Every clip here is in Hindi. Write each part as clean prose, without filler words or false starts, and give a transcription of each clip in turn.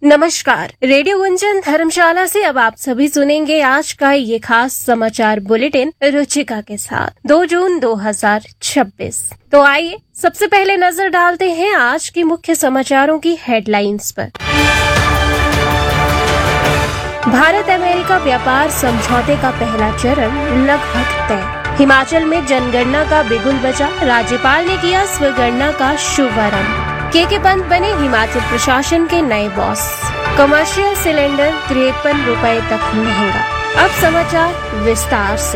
नमस्कार, रेडियो गुंजन धर्मशाला से अब आप सभी सुनेंगे आज का ये खास समाचार बुलेटिन रुचिका के साथ 2 जून 2026। तो आइए सबसे पहले नजर डालते हैं आज की मुख्य समाचारों की हेडलाइंस पर। भारत अमेरिका व्यापार समझौते का पहला चरण लगभग तय। हिमाचल में जनगणना का बिगुल बजा, राज्यपाल ने किया स्वगणना का शुभारंभ। के पंत बने हिमाचल प्रशासन के नए बॉस। कमर्शियल सिलेंडर 53 रुपए तक महंगा। अब समाचार विस्तार से।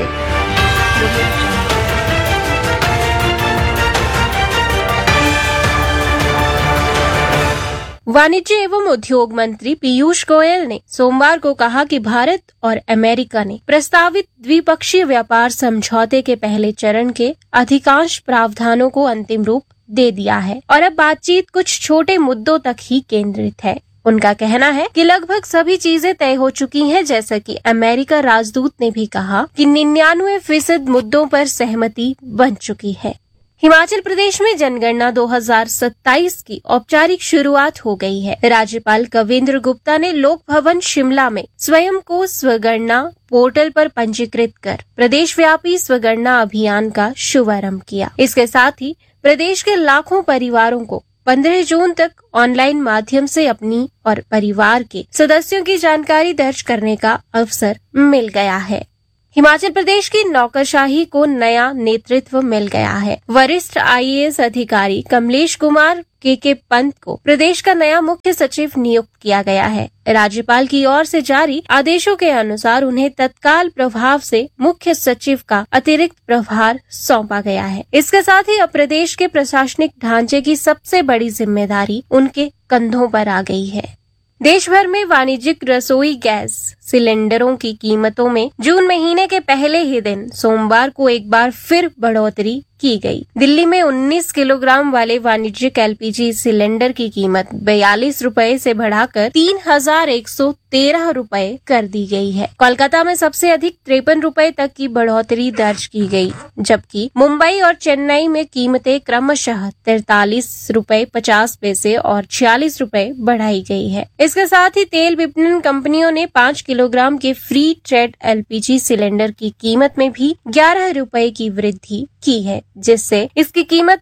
वाणिज्य एवं उद्योग मंत्री पीयूष गोयल ने सोमवार को कहा कि भारत और अमेरिका ने प्रस्तावित द्विपक्षीय व्यापार समझौते के पहले चरण के अधिकांश प्रावधानों को अंतिम रूप दे दिया है और अब बातचीत कुछ छोटे मुद्दों तक ही केंद्रित है। उनका कहना है कि लगभग सभी चीजें तय हो चुकी हैं, जैसा कि अमेरिका राजदूत ने भी कहा कि 99% मुद्दों पर सहमति बन चुकी है। हिमाचल प्रदेश में जनगणना 2027 की औपचारिक शुरुआत हो गई है। राज्यपाल कविंद्र गुप्ता ने लोक भवन शिमला में स्वयं को स्वगणना पोर्टल पर पंजीकृत कर प्रदेश व्यापी स्वगणना अभियान का शुभारंभ किया। इसके साथ ही प्रदेश के लाखों परिवारों को 15 जून तक ऑनलाइन माध्यम से अपनी और परिवार के सदस्यों की जानकारी दर्ज करने का अवसर मिल गया है। हिमाचल प्रदेश की नौकरशाही को नया नेतृत्व मिल गया है। वरिष्ठ आईएएस अधिकारी कमलेश कुमार के पंत को प्रदेश का नया मुख्य सचिव नियुक्त किया गया है। राज्यपाल की ओर से जारी आदेशों के अनुसार उन्हें तत्काल प्रभाव से मुख्य सचिव का अतिरिक्त प्रभार सौंपा गया है। इसके साथ ही अब प्रदेश के प्रशासनिक ढांचे की सबसे बड़ी जिम्मेदारी उनके कंधों पर आ गई है। देश भर में वाणिज्यिक रसोई गैस सिलेंडरों की कीमतों में जून महीने के पहले ही दिन सोमवार को एक बार फिर बढ़ोतरी की गई। दिल्ली में 19 किलोग्राम वाले वाणिज्यिक एलपीजी सिलेंडर की कीमत 42 रुपए से बढ़ाकर 3,113 रुपए कर दी गई है। कोलकाता में सबसे अधिक 53 रुपए तक की बढ़ोतरी दर्ज की गई, जबकि मुंबई और चेन्नई में कीमतें क्रमशः 43 रुपए 50 पैसे और 46 रुपए बढ़ाई गई है। इसके साथ ही तेल विपणन कंपनियों ने 5 किलोग्राम के फ्री ट्रेड एलपीजी सिलेंडर की कीमत में भी 11 रुपए की वृद्धि की है, जिससे इसकी कीमत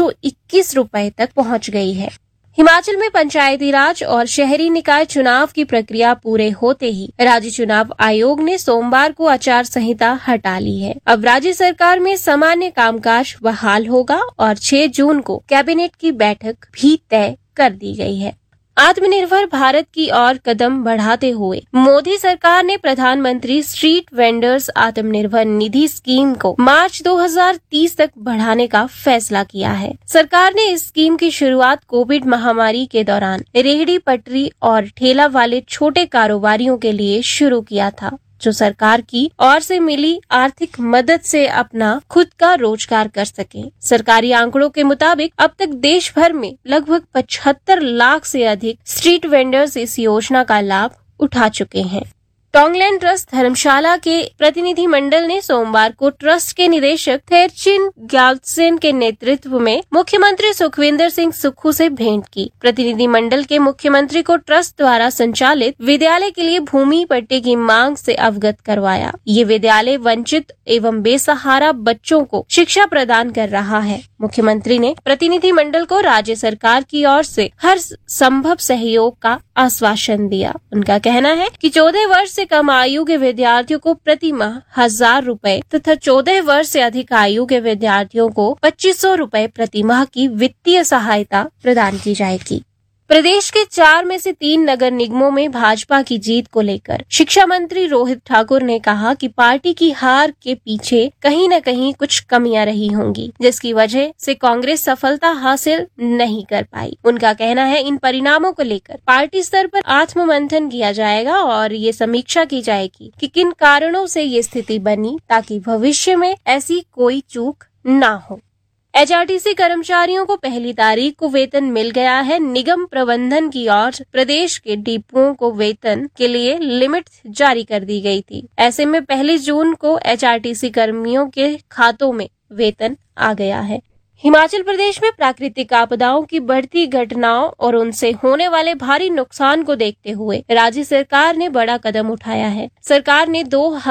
821 रुपए तक पहुंच गई है। हिमाचल में पंचायती राज और शहरी निकाय चुनाव की प्रक्रिया पूरे होते ही राज्य चुनाव आयोग ने सोमवार को आचार संहिता हटा ली है। अब राज्य सरकार में सामान्य कामकाज बहाल होगा और 6 जून को कैबिनेट की बैठक भी तय कर दी गई है। आत्मनिर्भर भारत की ओर कदम बढ़ाते हुए मोदी सरकार ने प्रधानमंत्री street vendors Atmanirbhar Nidhi scheme को मार्च 2030 तक बढ़ाने का फैसला किया है। सरकार ने इस स्कीम की शुरुआत कोविड महामारी के दौरान रेहड़ी पटरी और ठेला वाले छोटे कारोबारियों के लिए शुरू किया था, जो सरकार की ओर से मिली आर्थिक मदद से अपना खुद का रोजगार कर सके। सरकारी आंकड़ों के मुताबिक अब तक देश भर में लगभग 75 लाख से अधिक स्ट्रीट वेंडर्स इस योजना का लाभ उठा चुके हैं। टोंगलैंड ट्रस्ट धर्मशाला के प्रतिनिधि मंडल ने सोमवार को ट्रस्ट के निदेशक थेरचिन ग्याल्त्सेन के नेतृत्व में मुख्यमंत्री सुखविंदर सिंह सुक्खू से भेंट की। प्रतिनिधि मंडल के मुख्यमंत्री को ट्रस्ट द्वारा संचालित विद्यालय के लिए भूमि पट्टे की मांग से अवगत करवाया। ये विद्यालय वंचित एवं बेसहारा बच्चों को शिक्षा प्रदान कर रहा है। मुख्यमंत्री ने प्रतिनिधि मंडल को राज्य सरकार की ओर से हर संभव सहयोग का आश्वासन दिया। उनका कहना है कि 14 वर्ष से कम आयु के विद्यार्थियों को प्रति माह 1,000 रुपए तथा 14 वर्ष से अधिक आयु के विद्यार्थियों को 2,500 रुपए प्रति माह की वित्तीय सहायता प्रदान की जाएगी। प्रदेश के 4 में से 3 नगर निगमों में भाजपा की जीत को लेकर शिक्षा मंत्री रोहित ठाकुर ने कहा कि पार्टी की हार के पीछे कहीं न कहीं कुछ कमियां रही होंगी, जिसकी वजह से कांग्रेस सफलता हासिल नहीं कर पाई। उनका कहना है इन परिणामों को लेकर पार्टी स्तर पर आत्ममंथन किया जाएगा और ये समीक्षा की जाएगी कि किन कारणों से ये स्थिति बनी, ताकि भविष्य में ऐसी कोई चूक न हो। एचआरटीसी कर्मचारियों को पहली तारीख को वेतन मिल गया है। निगम प्रबंधन की ओर प्रदेश के डिपुओं को वेतन के लिए लिमिट जारी कर दी गई थी। ऐसे में 1 जून को एचआरटीसी कर्मियों के खातों में वेतन आ गया है। हिमाचल प्रदेश में प्राकृतिक आपदाओं की बढ़ती घटनाओं और उनसे होने वाले भारी नुकसान को देखते हुए राज्य सरकार ने बड़ा कदम उठाया है। सरकार ने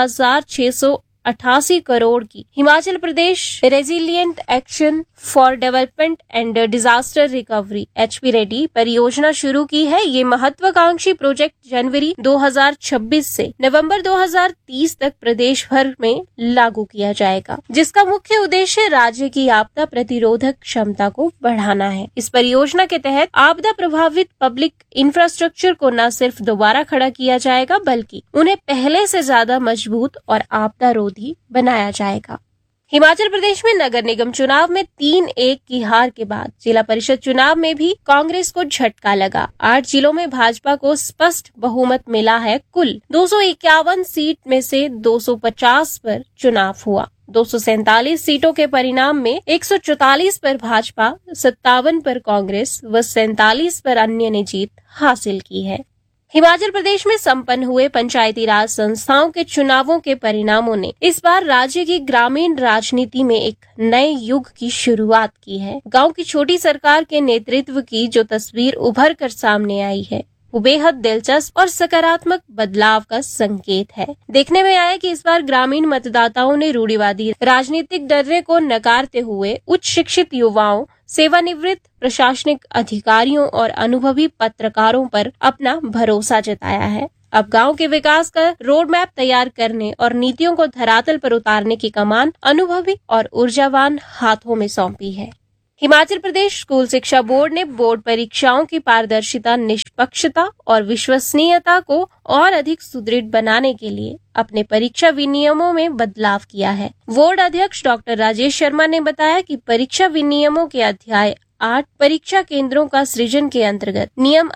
2,688 करोड़ की Himachal Pradesh resilient action for development and disaster recovery HPREADY परियोजना शुरू की है। ये महत्वाकांक्षी प्रोजेक्ट जनवरी 2026 से नवंबर 2030 तक प्रदेश भर में लागू किया जाएगा, जिसका मुख्य उद्देश्य राज्य की आपदा प्रतिरोधक क्षमता को बढ़ाना है। इस परियोजना के तहत आपदा प्रभावित पब्लिक इंफ्रास्ट्रक्चर को न सिर्फ दोबारा खड़ा किया जाएगा, बल्कि उन्हें पहले से ज्यादा मजबूत और आपदा रोधी बनाया जाएगा। हिमाचल प्रदेश में नगर निगम चुनाव में 3-1 की हार के बाद जिला परिषद चुनाव में भी कांग्रेस को झटका लगा। 8 जिलों में भाजपा को स्पष्ट बहुमत मिला है। कुल 251 सीट में से 250 पर चुनाव हुआ। 247 सीटों के परिणाम में 144 पर भाजपा, 57 पर कांग्रेस व 47 पर अन्य ने जीत हासिल की है। हिमाचल प्रदेश में संपन्न हुए पंचायती राज संस्थाओं के चुनावों के परिणामों ने इस बार राज्य की ग्रामीण राजनीति में एक नए युग की शुरुआत की है। गांव की छोटी सरकार के नेतृत्व की जो तस्वीर उभर कर सामने आई है, वो बेहद दिलचस्प और सकारात्मक बदलाव का संकेत है। देखने में आया कि इस बार ग्रामीण मतदाताओं ने रूढ़िवादी राजनीतिक डर्रे को नकारते हुए उच्च शिक्षित युवाओं, सेवानिवृत्त प्रशासनिक अधिकारियों और अनुभवी पत्रकारों पर अपना भरोसा जताया है। अब गांव के विकास का रोड मैप तैयार करने और नीतियों को धरातल पर उतारने की कमान अनुभवी और ऊर्जावान हाथों में सौंपी है। हिमाचल प्रदेश स्कूल शिक्षा बोर्ड ने बोर्ड परीक्षाओं की पारदर्शिता, निष्पक्षता और विश्वसनीयता को और अधिक सुदृढ़ बनाने के लिए अपने परीक्षा विनियमों में बदलाव किया है। बोर्ड अध्यक्ष डॉक्टर राजेश शर्मा ने बताया कि परीक्षा विनियमों के अध्याय 8 परीक्षा केंद्रों का सृजन के अंतर्गत नियम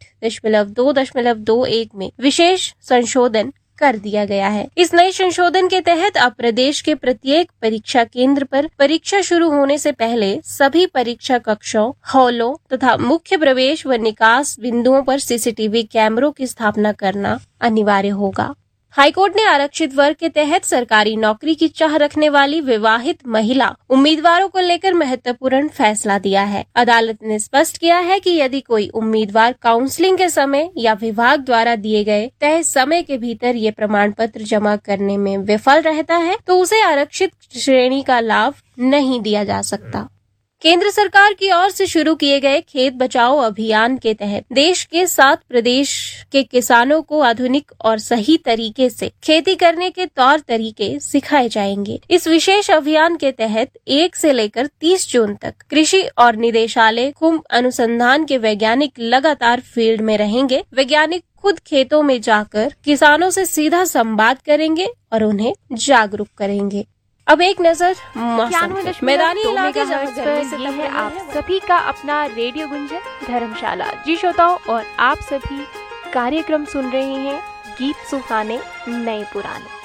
8.2.21 में विशेष संशोधन कर दिया गया है। इस नए संशोधन के तहत अब प्रदेश के प्रत्येक परीक्षा केंद्र पर परीक्षा शुरू होने से पहले सभी परीक्षा कक्षों, हॉलों तथा मुख्य प्रवेश व निकास बिंदुओं पर CCTV कैमरों की स्थापना करना अनिवार्य होगा। हाईकोर्ट ने आरक्षित वर्ग के तहत सरकारी नौकरी की चाह रखने वाली विवाहित महिला उम्मीदवारों को लेकर महत्वपूर्ण फैसला दिया है। अदालत ने स्पष्ट किया है कि यदि कोई उम्मीदवार काउंसलिंग के समय या विभाग द्वारा दिए गए तय समय के भीतर ये प्रमाण पत्र जमा करने में विफल रहता है, तो उसे आरक्षित श्रेणी का लाभ नहीं दिया जा सकता। केंद्र सरकार की ओर से शुरू किए गए खेत बचाओ अभियान के तहत देश के 7 प्रदेश के किसानों को आधुनिक और सही तरीके से खेती करने के तौर तरीके सिखाए जाएंगे। इस विशेष अभियान के तहत 1 से लेकर 30 जून तक कृषि और निदेशालय कुंभ अनुसंधान के वैज्ञानिक लगातार फील्ड में रहेंगे। वैज्ञानिक खुद खेतों में जाकर किसानों से सीधा संवाद करेंगे और उन्हें जागरूक करेंगे। अब एक नजर मैदानी इलाके पर ये है आप सभी का अपना रेडियो गुंजन धर्मशाला। जी श्रोताओं, और आप सभी कार्यक्रम सुन रहे हैं गीत सुहाने नए पुराने।